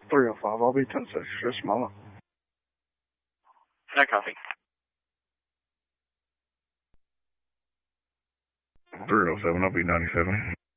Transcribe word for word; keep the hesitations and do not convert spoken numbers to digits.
three oh five, I'll be ten six, just Mama. No copy. three oh seven, I'll be ninety-seven.